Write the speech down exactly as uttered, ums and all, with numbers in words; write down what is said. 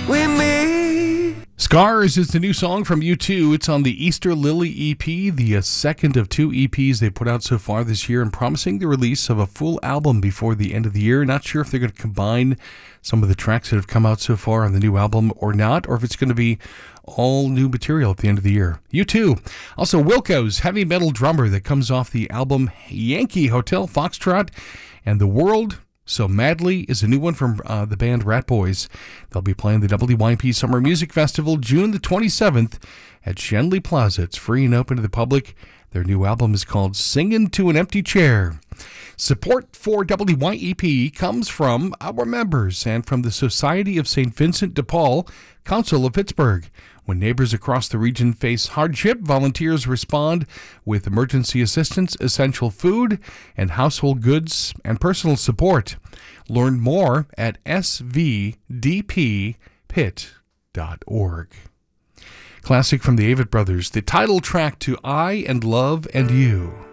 we meet. Scars is the new song from U two. It's on the Easter Lily E P, the uh, second of two E Ps they put out so far this year, and promising the release of a full album before the end of the year. Not sure if they're going to combine some of the tracks that have come out so far on the new album or not, or if it's going to be all new material at the end of the year. U two. Also, Wilco's heavy metal drummer that comes off the album Yankee Hotel Foxtrot, and The World So Madly is a new one from uh, the band Rat Boys. They'll be playing the W Y P Summer Music Festival June the twenty-seventh at Shenley Plaza. It's free and open to the public. Their new album is called Singin' to an Empty Chair. Support for W Y E P comes from our members and from the Society of Saint Vincent de Paul, Council of Pittsburgh. When neighbors across the region face hardship, volunteers respond with emergency assistance, essential food, and household goods and personal support. Learn more at s v d p pit dot org. Classic from the Avett Brothers, the title track to I and Love and You.